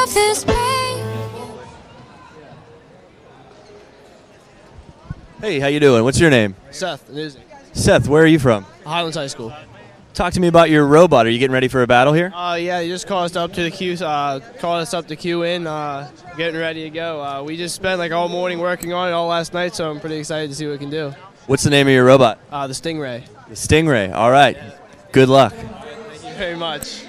this pain. Hey, how you doing? What's your name? Seth, Seth, where are you from? Highlands High School. Talk to me about your robot. Are you getting ready for a battle here? Yeah, you just called us up to the queue. Called us up to queue in, getting ready to go. We just spent like all morning working on it, all last night, so I'm pretty excited to see what we can do. What's the name of your robot? The Stingray. The Stingray. All right. Good luck. Thank you very much.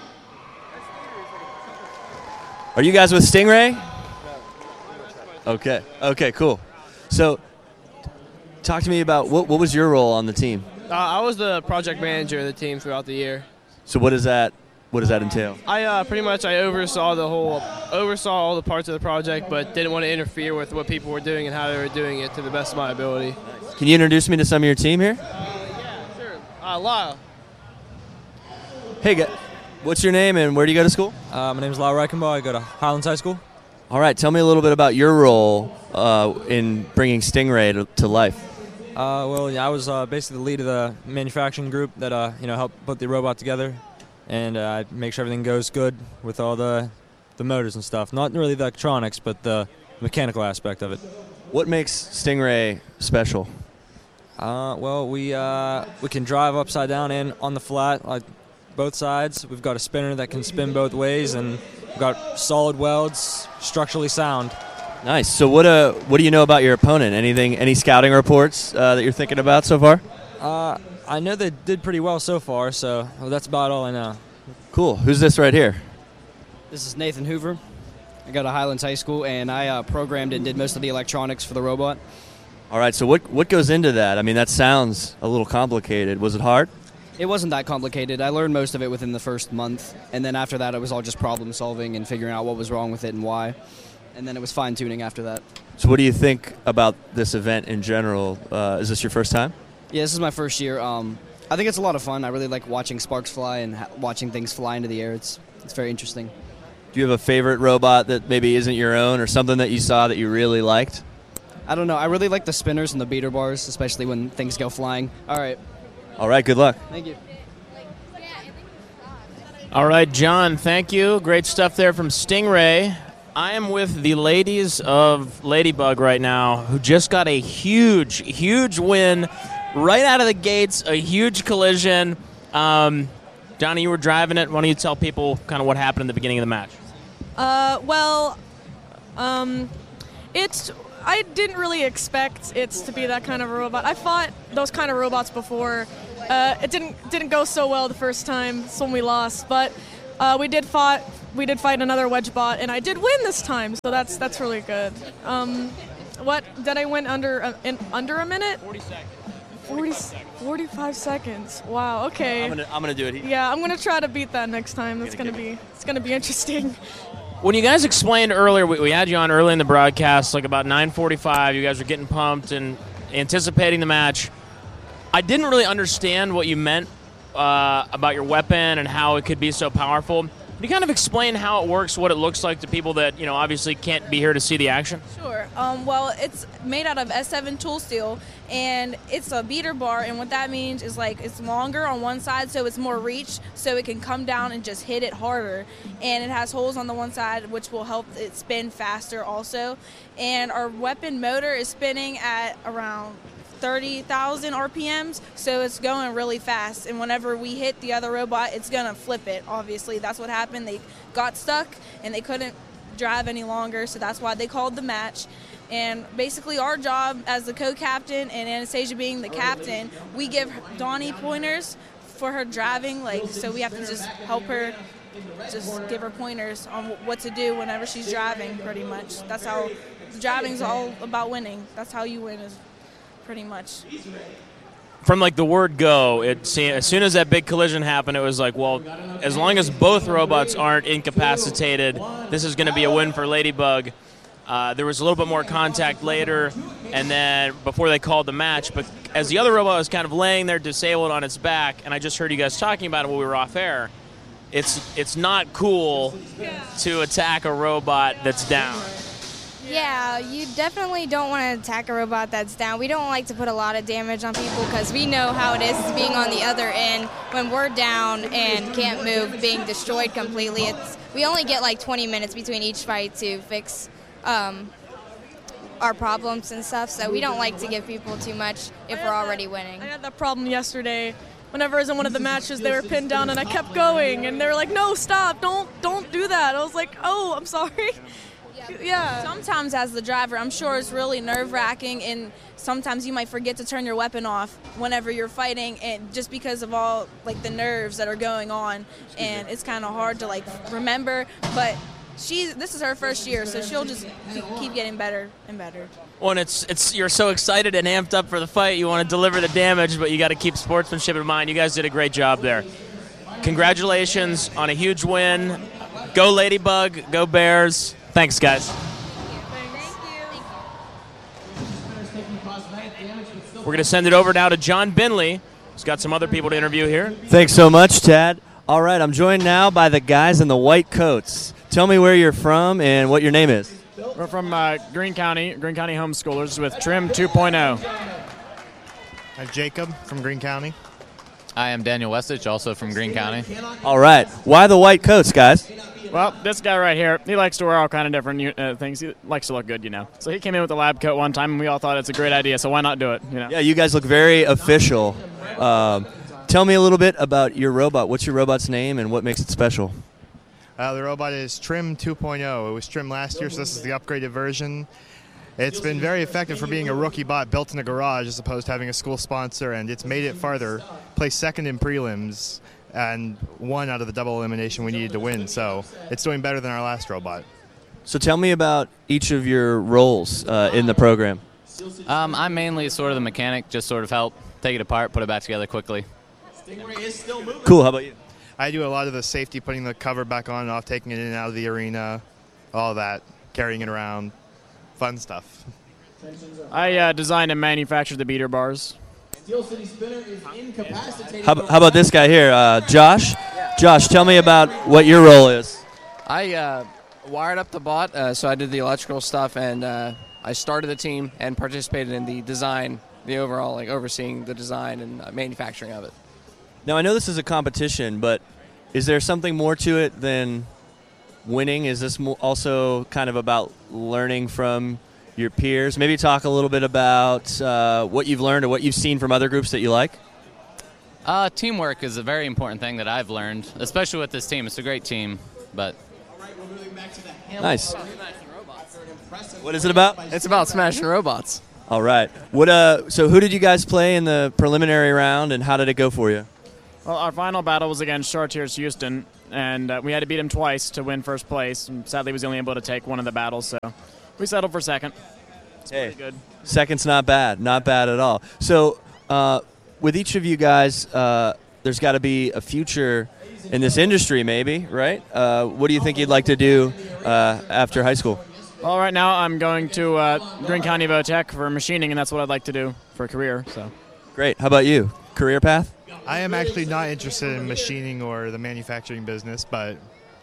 Are you guys with Stingray? Okay. Okay, cool. So, talk to me about what was your role on the team? I was the project manager of the team throughout the year. So what does that entail? I pretty much oversaw all the parts of the project, but didn't want to interfere with what people were doing and how they were doing it to the best of my ability. Can you introduce me to some of your team here? Yeah, sure. Lyle. Hey, what's your name and where do you go to school? My name is Lyle Reichenbaugh. I go to Highlands High School. All right, tell me a little bit about your role in bringing Stingray to life. I was basically the lead of the manufacturing group that helped put the robot together, and I make sure everything goes good with all the motors and stuff. Not really the electronics, but the mechanical aspect of it. What makes Stingray special? We can drive upside down and on the flat, like both sides. We've got a spinner that can spin both ways, and we've got solid welds, structurally sound. Nice. So what do you know about your opponent? Any scouting reports that you're thinking about so far? I know they did pretty well so far, so that's about all I know. Cool. Who's this right here? This is Nathan Hoover. I go to Highlands High School, and I programmed and did most of the electronics for the robot. All right. So what goes into that? I mean, that sounds a little complicated. Was it hard? It wasn't that complicated. I learned most of it within the first month, and then after that it was all just problem solving and figuring out what was wrong with it and why. And then it was fine-tuning after that. So what do you think about this event in general? Is this your first time? Yeah, this is my first year. I think it's a lot of fun. I really like watching sparks fly and watching things fly into the air. It's very interesting. Do you have a favorite robot that maybe isn't your own or something that you saw that you really liked? I don't know. I really like the spinners and the beater bars, especially when things go flying. All right. All right, good luck. Thank you. All right, John, thank you. Great stuff there from Stingray. I am with the ladies of Ladybug right now, who just got a huge, huge win right out of the gates, a huge collision. Johnny, you were driving it. Why don't you tell people kind of what happened in the beginning of the match? I didn't really expect it to be that kind of a robot. I fought those kind of robots before. It didn't go so well the first time. It's when we lost, but we did fight another wedge bot, and I did win this time, so that's really good. What did I win under a minute? 40 seconds. 45 seconds. Wow. Okay. I'm gonna do it. Yeah, I'm gonna try to beat that next time. It's gonna be interesting. When you guys explained earlier, we had you on early in the broadcast, like about 9:45. You guys were getting pumped and anticipating the match. I didn't really understand what you meant about your weapon and how it could be so powerful. Can you kind of explain how it works, what it looks like to people that obviously can't be here to see the action? Sure. Well, it's made out of S7 tool steel, and it's a beater bar, and what that means is like it's longer on one side, so it's more reach, so it can come down and just hit it harder. And it has holes on the one side, which will help it spin faster also. And our weapon motor is spinning at around 30,000 RPMs, so it's going really fast, and whenever we hit the other robot, it's gonna flip it. Obviously, that's what happened. They got stuck and they couldn't drive any longer, so that's why they called the match. And basically our job as the co-captain and Anastasia being the captain, we give Donnie pointers for her driving, so we have to just help her, just give her pointers on what to do whenever she's driving, pretty much. That's how driving's all about winning. That's how you win, is pretty much. From the word go, as soon as that big collision happened, it was like, well, as long as both robots aren't incapacitated, this is going to be a win for Ladybug. There was a little bit more contact later, and then before they called the match, but as the other robot was kind of laying there disabled on its back, and I just heard you guys talking about it when we were off air, it's not cool to attack a robot that's down. Yeah, you definitely don't want to attack a robot that's down. We don't like to put a lot of damage on people because we know how it is being on the other end when we're down and can't move, being destroyed completely. We only get like 20 minutes between each fight to fix our problems and stuff, so we don't like to give people too much if we're already winning. I had that problem yesterday. Whenever I was in one of the matches, they were pinned down, and I kept going, and they were like, "No, stop! Don't do that." I was like, "Oh, I'm sorry." Yeah. Sometimes as the driver, I'm sure it's really nerve-wracking, and sometimes you might forget to turn your weapon off whenever you're fighting, and just because of all like the nerves that are going on, and it's kind of hard to like remember. But this is her first year, so she'll just keep getting better and better. Well, and it's you're so excited and amped up for the fight, you want to deliver the damage, but you got to keep sportsmanship in mind. You guys did a great job there. Congratulations on a huge win. Go Ladybug, go Bears. Thanks, guys. We're going to send it over now to John Binley, who's got some other people to interview here. Thanks so much, Tad. All right, I'm joined now by the guys in the white coats. Tell me where you're from and what your name is. We're from Greene County Homeschoolers with Trim 2.0. I'm Jacob from Greene County. I am Daniel Westich, also from Greene County. All right. Why the white coats, guys? Well, this guy right here, he likes to wear all kind of different things. He likes to look good, you know. So he came in with a lab coat one time, and we all thought it's a great idea, so why not do it, you know? Yeah, you guys look very official. Tell me a little bit about your robot. What's your robot's name, and what makes it special? The robot is Trim 2.0. It was Trim last year, so this is the upgraded version. It's been very effective for being a rookie bot built in a garage as opposed to having a school sponsor, and it's made it farther. Placed second in prelims and won out of the double elimination we needed to win, so it's doing better than our last robot. So tell me about each of your roles in the program. I'm mainly sort of the mechanic, just sort of help take it apart, put it back together quickly. Cool, how about you? I do a lot of the safety, putting the cover back on and off, taking it in and out of the arena, all that, carrying it around. Fun stuff. I designed and manufactured the beater bars. How about this guy here, Josh? Josh, tell me about what your role is. I wired up the bot, so I did the electrical stuff, and I started the team and participated in the design, the overall, like overseeing the design and manufacturing of it. Now, I know this is a competition, but is there something more to it than winning? Is this also kind of about learning from your peers? Maybe talk a little bit about what you've learned or what you've seen from other groups that you like. Teamwork is a very important thing that I've learned, especially with this team. It's a great team, but... Nice. What is it about? It's about smashing robots. All right. So who did you guys play in the preliminary round, and how did it go for you? Well, our final battle was against Chartiers Houston, and we had to beat him twice to win first place. And sadly, he was only able to take one of the battles, so we settled for second. It's pretty good. Second's not bad. Not bad at all. So with each of you guys, there's got to be a future in this industry maybe, right? What do you think you'd like to do after high school? Well, right now I'm going to Greene County Vo-Tech for machining, and that's what I'd like to do for a career. So, great. How about you? Career path? I am actually not interested in machining or the manufacturing business, but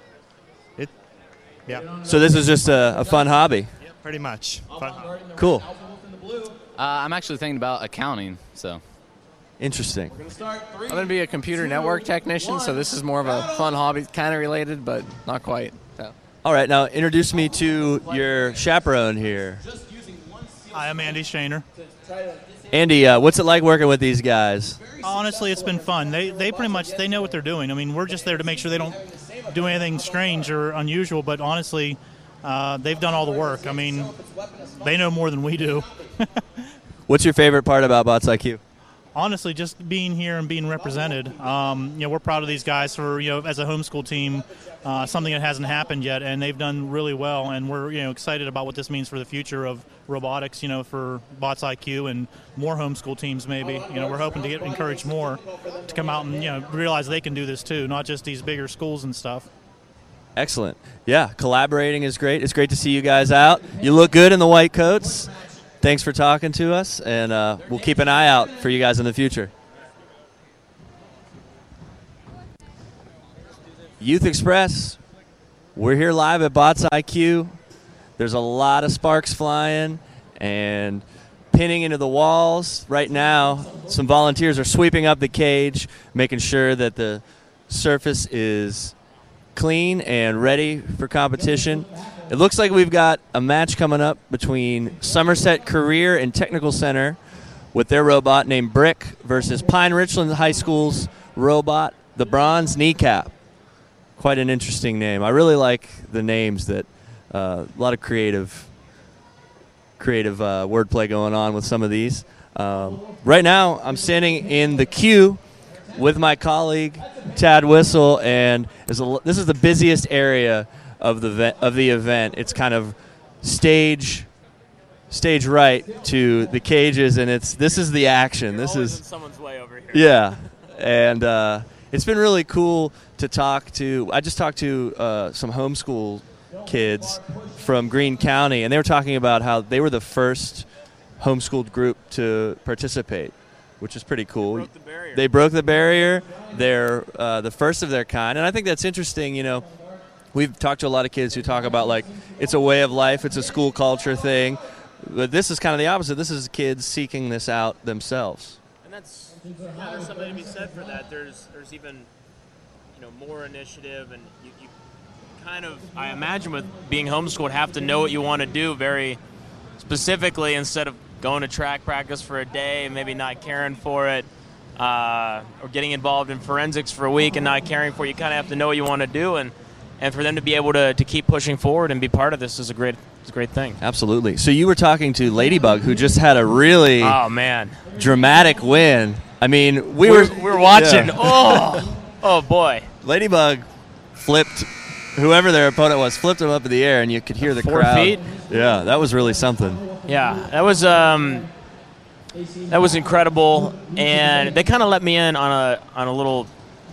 yeah. So this is just a fun hobby? Pretty much. Fun. Cool. I'm actually thinking about accounting, so. Interesting. I'm going to be a computer network technician, so this is more of a fun hobby, kind of related, but not quite. So. All right, now introduce me to your chaperone here. Hi, I'm Andy Shaner. Andy, what's it like working with these guys? Honestly, it's been fun. They pretty much know what they're doing. I mean, we're just there to make sure they don't do anything strange or unusual, but honestly, they've done all the work. I mean, they know more than we do. What's your favorite part about Bots IQ? Honestly, just being here and being represented. We're proud of these guys for, as a homeschool team, something that hasn't happened yet, and they've done really well, and we're, excited about what this means for the future of robotics, for Bots IQ and more homeschool teams maybe. We're hoping to encourage more to come out and, realize they can do this too, not just these bigger schools and stuff. Excellent. Yeah, collaborating is great. It's great to see you guys out. You look good in the white coats. Thanks for talking to us, and we'll keep an eye out for you guys in the future. Youth Express, we're here live at Bots IQ. There's a lot of sparks flying and pinning into the walls. Right now, some volunteers are sweeping up the cage, making sure that the surface is clean and ready for competition. It looks like we've got a match coming up between Somerset Career and Technical Center with their robot named Brick versus Pine Richland High School's robot, the Bronze Kneecap. Quite an interesting name. I really like the names that a lot of creative wordplay going on with some of these. Right now, I'm standing in the queue with my colleague Tad Whistle, and this is the busiest area of the event. It's kind of stage right to the cages, and this is the action. This is someone's way over here. Yeah, and it's been really cool to talk to. I just talked to some homeschool kids from Greene County, and they were talking about how they were the first homeschooled group to participate, which is pretty cool. They broke the barrier. They're the first of their kind, and I think that's interesting. You know, we've talked to a lot of kids who talk about, like, it's a way of life, it's a school culture thing, but this is kind of the opposite. This is kids seeking this out themselves. And there's something to be said for that. There's even, more initiative, and you kind of, I imagine, with being homeschooled, have to know what you want to do very specifically instead of going to track practice for a day and maybe not caring for it, or getting involved in forensics for a week and not caring for it. You kind of have to know what you want to do, and for them to be able to keep pushing forward and be part of this is a great thing. Absolutely. So you were talking to Ladybug, who just had a really dramatic win. I mean, we were watching. Yeah. Oh boy. Ladybug flipped whoever their opponent was, flipped him up in the air, and you could hear the 4 crowd. feet? Yeah, that was really something. Yeah, that was incredible, and they kind of let me in on a little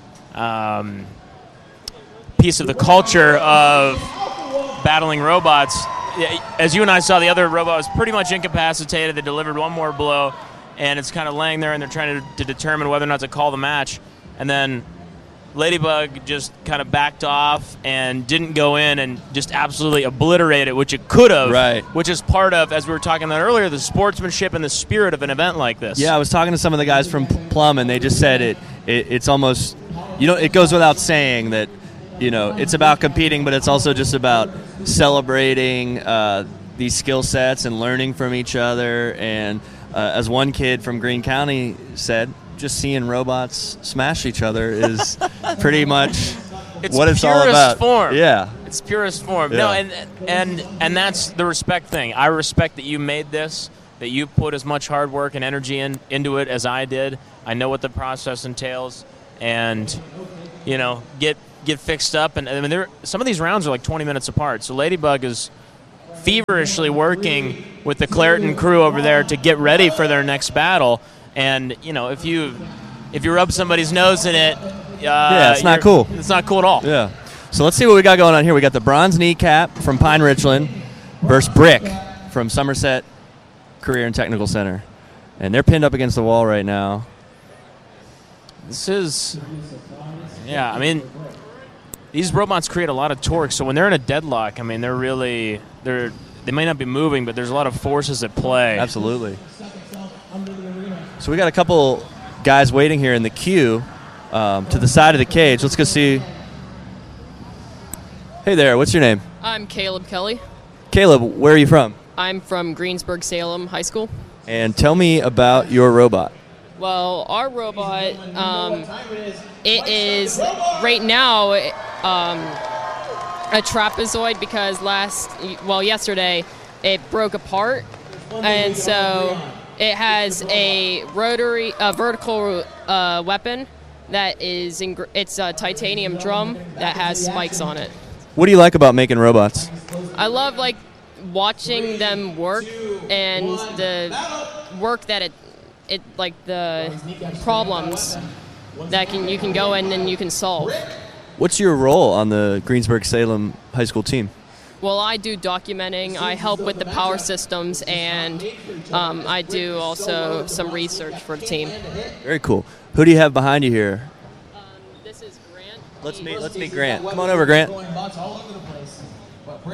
piece of the culture of battling robots. As you and I saw, the other robot was pretty much incapacitated. They delivered one more blow, and it's kind of laying there, and they're trying to determine whether or not to call the match. And then Ladybug just kind of backed off and didn't go in and just absolutely obliterate it, which it could have. Right. Which is part of, as we were talking about earlier, the sportsmanship and the spirit of an event like this. Yeah, I was talking to some of the guys from Plum, and they just said it's almost, it goes without saying that, it's about competing, but it's also just about celebrating these skill sets and learning from each other. And as one kid from Greene County said, just seeing robots smash each other is pretty much what it's all about. Form. Yeah, it's purest form. Yeah. No, and that's the respect thing. I respect that you made this, that you put as much hard work and energy into it as I did. I know what the process entails, and get fixed up. And I mean, some of these rounds are like 20 minutes apart. So Ladybug is feverishly working with the Clareton crew over there to get ready for their next battle. And if you rub somebody's nose in it, it's not cool. It's not cool at all. Yeah. So let's see what we got going on here. We got the Bronze Kneecap from Pine Richland versus Brick from Somerset Career and Technical Center, and they're pinned up against the wall right now. This is, I mean, these robots create a lot of torque. So when they're in a deadlock, I mean, they may not be moving, but there's a lot of forces at play. Absolutely. So we got a couple guys waiting here in the queue to the side of the cage. Let's go see. Hey there, what's your name? I'm Caleb Kelly. Caleb, where are you from? I'm from Greensburg-Salem High School. And tell me about your robot. Well, our robot, it is right now a trapezoid because yesterday it broke apart, and so it has a vertical weapon that is it's a titanium drum that has spikes on it. What do you like about making robots? I love watching them work and the work that it the problems that you can go in and you can solve. What's your role on the Greensburg-Salem High School team? Well, I do documenting. I help with the power systems, and I do also some research for the team. Very cool. Who do you have behind you here? This is Grant. Let's meet Grant. Come on over, Grant.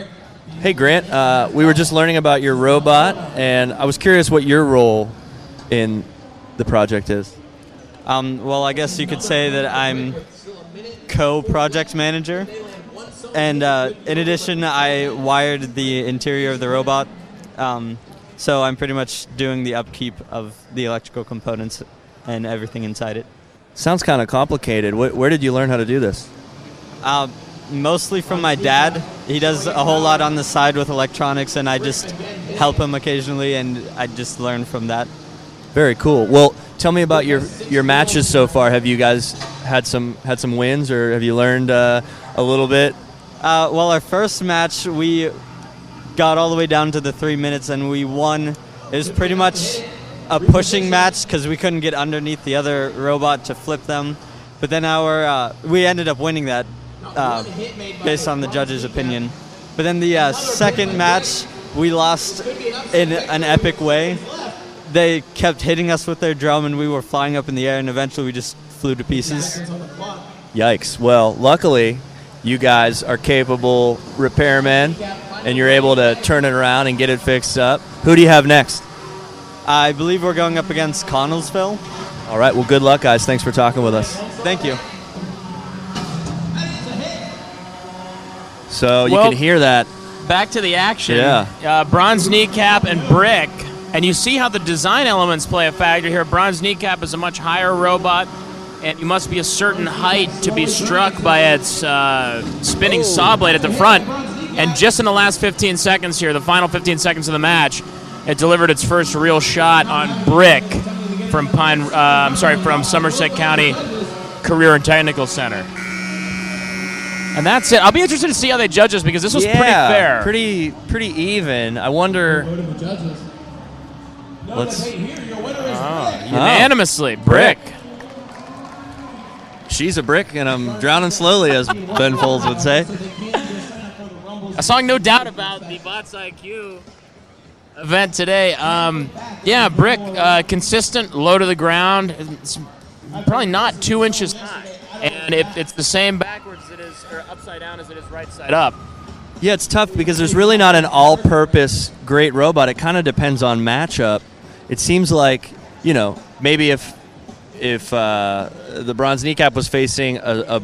Hey, Grant, we were just learning about your robot, and I was curious what your role in the project is. Well, I guess you could say that I'm co-project manager. And in addition, I wired the interior of the robot. So I'm pretty much doing the upkeep of the electrical components and everything inside it. Sounds kind of complicated. Where did you learn how to do this? Mostly from my dad. He does a whole lot on the side with electronics, and I just help him occasionally, and I just learn from that. Very cool. Well, tell me about your matches so far. Have you guys had some wins, or have you learned a little bit? Well, our first match, we got all the way down to the 3 minutes, and we won. It was pretty much a pushing match because we couldn't get underneath the other robot to flip them. But then we ended up winning that based on the judge's opinion. But then the second match, we lost in an epic way. They kept hitting us with their drum, and we were flying up in the air, and eventually we just flew to pieces. Yikes. Well, luckily, you guys are capable repairmen, and you're able to turn it around and get it fixed up. Who do you have next? I believe we're going up against Connellsville. All right. Well, good luck, guys. Thanks for talking with us. Thank you. So you can hear that. Back to the action. Yeah. Bronze Kneecap and Brick. And you see how the design elements play a factor here. Bronze Kneecap is a much higher robot, and you must be a certain height to be struck by its spinning saw blade at the front. And just in the last 15 seconds here, the final 15 seconds of the match, it delivered its first real shot on Brick from from Somerset County Career and Technical Center. And that's it. I'll be interested to see how they judge this because this was pretty fair. Pretty even. I wonder. Unanimously, Brick. She's a brick, and I'm drowning slowly, as Ben Folds would say. A song, no doubt, about the Bots IQ event today. Brick, consistent, low to the ground. It's probably not 2 inches high. And it's the same backwards as it is, or upside down as it is right side up. Yeah, it's tough because there's really not an all-purpose great robot. It kind of depends on matchup. It seems like, maybe if the Bronze Kneecap was facing a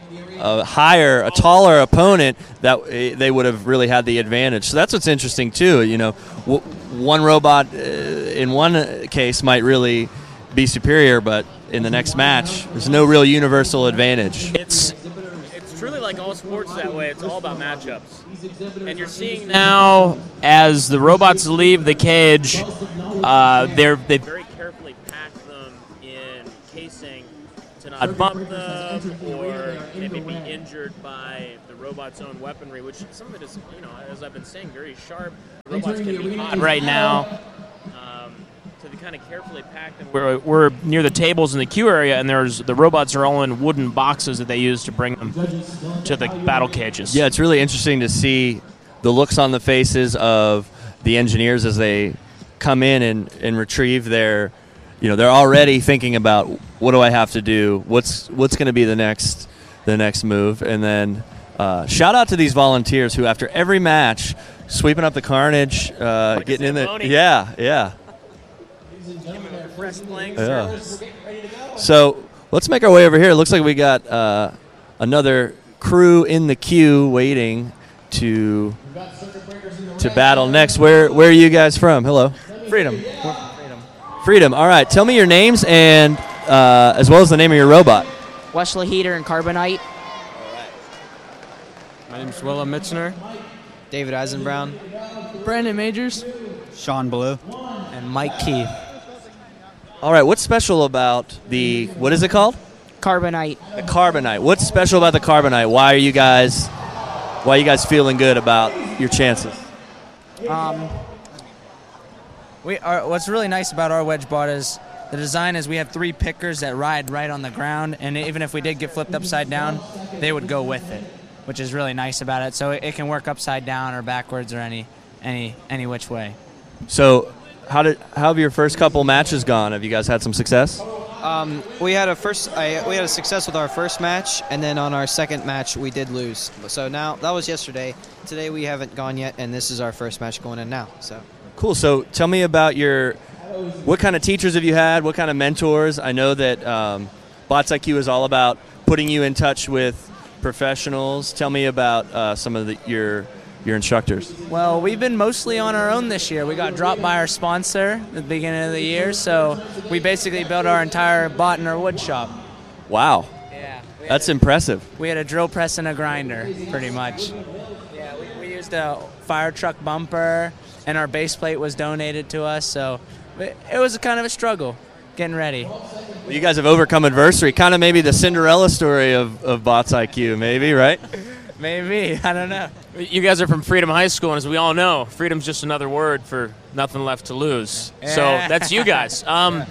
taller opponent, that they would have really had the advantage. So that's what's interesting too. One robot in one case might really be superior, but in the next match, there's no real universal advantage. It's truly like all sports that way. It's all about matchups. And you're seeing now, as the robots leave the cage, they very carefully pack them in casing to not bump them or maybe be injured by the robot's own weaponry, which some of it is, as I've been saying, very sharp. The robots can be hot right now. So they kind of carefully pack them. We're near the tables in the queue area, and the robots are all in wooden boxes that they use to bring them to the battle cages. Yeah, it's really interesting to see the looks on the faces of the engineers as they come in and retrieve their, they're already thinking about, what do I have to do? What's going to be the next move? And then shout out to these volunteers who, after every match, sweeping up the carnage, getting in there. Yeah. So let's make our way over here. It looks like we got another crew in the queue waiting to battle next. Where are you guys from? Hello. Freedom. All right. Tell me your names and as well as the name of your robot. Wesley Heater and Carbonite. My name's Willem Mitzner. David Eisenbrown. Brandon Majors. Sean Blue. And Mike Keith. All right, what's special about what is it called? Carbonite. The Carbonite. What's special about the Carbonite? Why are you guys feeling good about your chances? What's really nice about our wedge bot is the design is we have 3 pickers that ride right on the ground, and even if we did get flipped upside down, they would go with it, which is really nice about it. So it can work upside down or backwards or any which way. So how have your first couple matches gone? Have you guys had some success? We had a success with our first match, and then on our second match we did lose. So now that was yesterday. Today we haven't gone yet, and this is our first match going in now. So Cool. So tell me about what kind of teachers have you had? What kind of mentors? I know that Bots IQ is all about putting you in touch with professionals. Tell me about some of your instructors. Well, we've been mostly on our own this year. We got dropped by our sponsor at the beginning of the year, so we basically built our entire bot in our wood shop. Wow. Yeah. That's impressive. We had a drill press and a grinder, pretty much. Yeah, we used a fire truck bumper, and our base plate was donated to us, so it was kind of a struggle getting ready. Well, you guys have overcome adversity, kind of maybe the Cinderella story of Bots IQ, maybe, right? Maybe. I don't know. You guys are from Freedom High School, and as we all know, freedom's just another word for nothing left to lose. So that's you guys.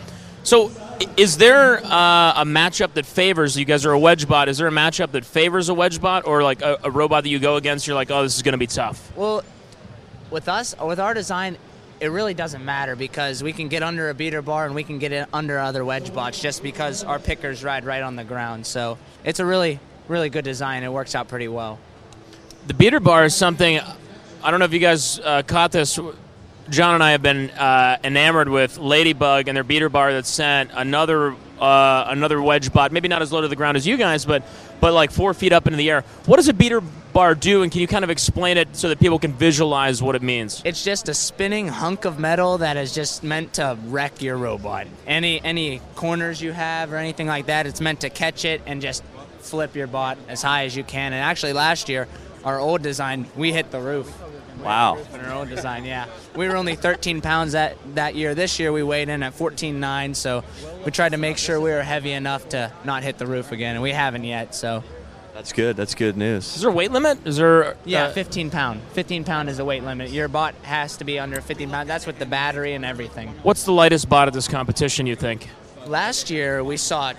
So is there a matchup that favors, you guys are a wedge bot, is there a matchup that favors a wedge bot, or like a robot that you go against, you're like, oh, this is going to be tough? Well, with our design, it really doesn't matter because we can get under a beater bar and we can get it under other wedge bots just because our pickers ride right on the ground. So it's a really good design. It works out pretty well. The beater bar is something, I don't know if you guys caught this. John and I have been enamored with Ladybug and their beater bar that sent another wedge bot, maybe not as low to the ground as you guys, but like 4 feet up into the air. What does a beater bar do, and can you kind of explain it so that people can visualize what it means? It's just a spinning hunk of metal that is just meant to wreck your robot. Any corners you have or anything like that, it's meant to catch it and just flip your bot as high as you can. And actually last year, our old design, we hit the roof. Wow. In our old design, yeah. We were only 13 pounds that year. This year we weighed in at 14.9, so we tried to make sure we were heavy enough to not hit the roof again, and we haven't yet, so. That's good. That's good news. Is there a weight limit? Is there? Yeah, 15 pound. 15 pound is the weight limit. Your bot has to be under 15 pounds. That's with the battery and everything. What's the lightest bot at this competition, you think? Last year we saw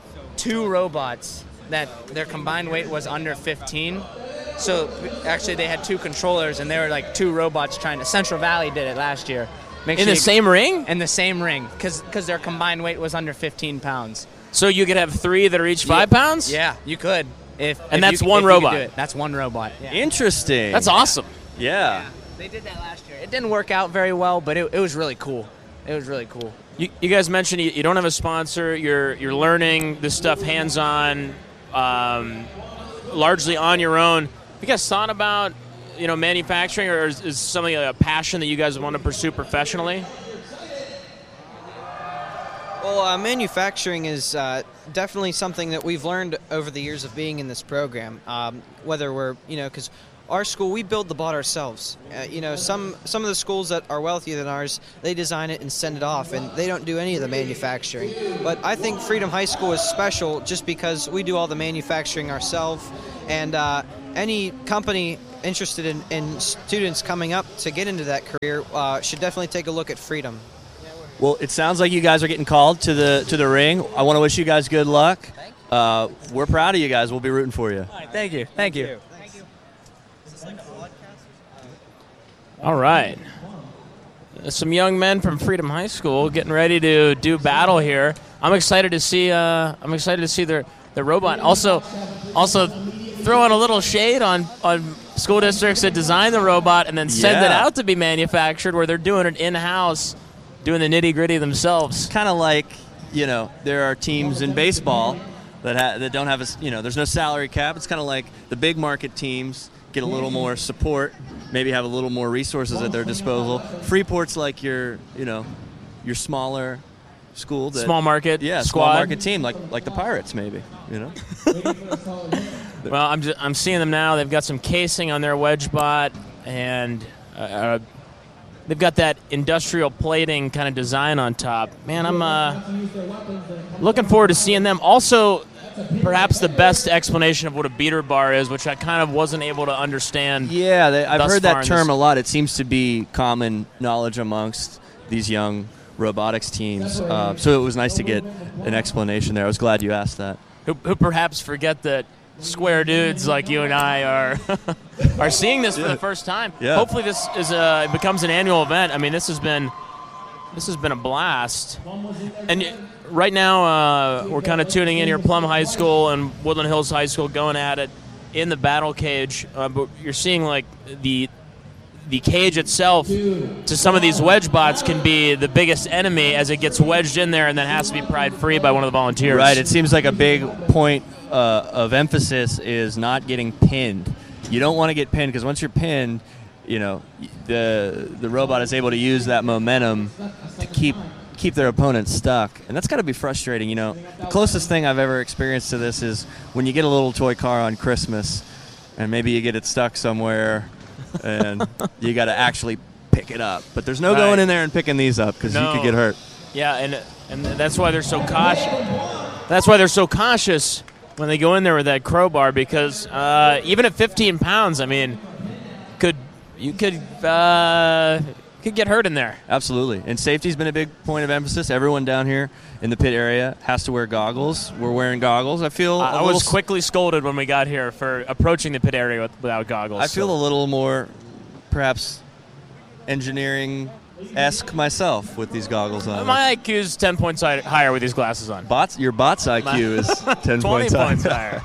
2 robots that their combined weight was under 15. So actually they had 2 controllers and they were like 2 robots trying to. Central Valley did it last year. In the same ring? In the same ring, because their combined weight was under 15 pounds. So you could have 3 that are each 5 pounds? Yeah, you could. That's one robot. That's one robot. Yeah. Interesting. That's awesome. Yeah. They did that last year. It didn't work out very well, but it was really cool. It was really cool. You guys mentioned you don't have a sponsor. You're learning this stuff hands-on, largely on your own. Have you guys thought about manufacturing, or is something like a passion that you guys want to pursue professionally? Well, manufacturing is definitely something that we've learned over the years of being in this program. Whether we're, because our school, we build the bot ourselves. Some of the schools that are wealthier than ours, they design it and send it off, and they don't do any of the manufacturing. But I think Freedom High School is special just because we do all the manufacturing ourselves, and any company interested in students coming up to get into that career should definitely take a look at Freedom. Well, it sounds like you guys are getting called to the ring. I want to wish you guys good luck. We're proud of you guys. We'll be rooting for you. All right, thank you. Thank you. All right. Some young men from Freedom High School getting ready to do battle here. I'm excited to see their robot. Also throwing a little shade on school districts that design the robot and then send it out to be manufactured, where they're doing it in-house, doing the nitty-gritty themselves. Kind of like, there are teams in baseball that don't have there's no salary cap. It's kind of like the big market teams get a little more support, maybe have a little more resources at their disposal. Freeport's like your smaller school, small market, squad. Small market team, like the Pirates, maybe. Well, I'm seeing them now. They've got some casing on their wedge bot, and they've got that industrial plating kind of design on top. Man, I'm looking forward to seeing them. Also, perhaps the best explanation of what a beater bar is, which I kind of wasn't able to understand. Yeah, I've heard that term a lot. It seems to be common knowledge amongst these young robotics teams. So it was nice to get an explanation there. I was glad you asked that. Who perhaps forget that square dudes like you and I are seeing this for the first time. Yeah. Hopefully this becomes an annual event. I mean, this has been This has been a blast. And right now, we're kind of tuning in here, Plum High School and Woodland Hills High School going at it in the battle cage. But you're seeing like the cage itself to some of these wedge bots can be the biggest enemy as it gets wedged in there and then has to be pried free by one of the volunteers. Right. It seems like a big point of emphasis is not getting pinned. You don't want to get pinned because once you're pinned, you know, the robot is able to use that momentum to keep their opponent stuck, and that's got to be frustrating. You know, the closest thing I've ever experienced to this is when you get a little toy car on Christmas, and maybe you get it stuck somewhere, and you got to actually pick it up. But there's no going in there and picking these up because you could get hurt. Yeah, and that's why they're so cautious. That's why they're so cautious when they go in there with that crowbar, because even at 15 pounds, I mean, you could get hurt in there. Absolutely. And safety's been a big point of emphasis. Everyone down here in the pit area has to wear goggles. We're wearing goggles. I feel I was quickly scolded when we got here for approaching the pit area without goggles. I feel a little more, perhaps, engineering-esque myself with these goggles on. My IQ is 10 points higher with these glasses on. Your bot's IQ is 10 points higher. 20 points higher.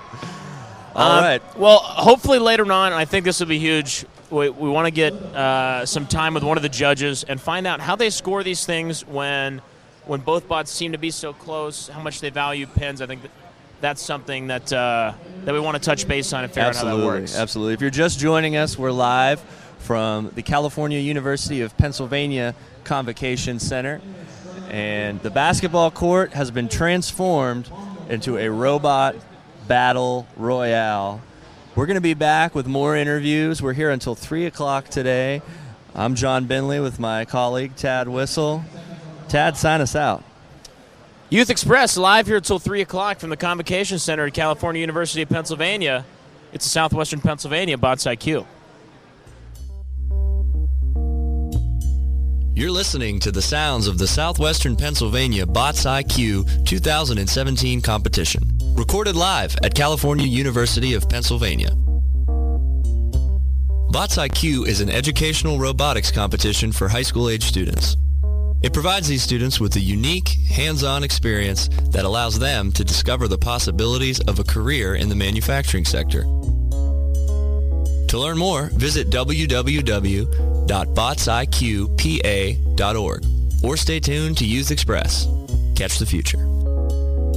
All right. Well, hopefully later on, I think this will be huge. We want to get some time with one of the judges and find out how they score these things when both bots seem to be so close, how much they value pins. I think that's something that we want to touch base on and figure out how that works. Absolutely. If you're just joining us, we're live from the California University of Pennsylvania Convocation Center. And the basketball court has been transformed into a robot battle royale. We're going to be back with more interviews. We're here until 3 o'clock today. I'm John Bentley with my colleague, Tad Whistle. Tad, sign us out. Youth Express live here until 3 o'clock from the Convocation Center at California University of Pennsylvania. It's a Southwestern Pennsylvania Bots IQ. You're listening to the sounds of the Southwestern Pennsylvania Bots IQ 2017 competition, recorded live at California University of Pennsylvania. Bots IQ is an educational robotics competition for high school age students. It provides these students with a unique, hands-on experience that allows them to discover the possibilities of a career in the manufacturing sector. To learn more, visit www.botsiqpa.org or stay tuned to Youth Express. Catch the future.